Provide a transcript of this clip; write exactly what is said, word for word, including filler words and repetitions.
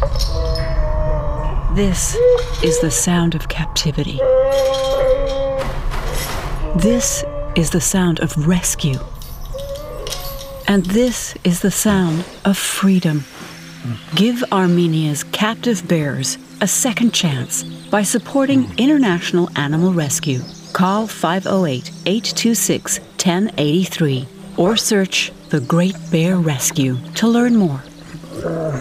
This is the sound of captivity. This is the sound of rescue. And this is the sound of freedom. Give Armenia's captive bears a second chance by supporting International Animal Rescue. Call five oh eight, eight two six, one oh eight three or search The Great Bear Rescue to learn more.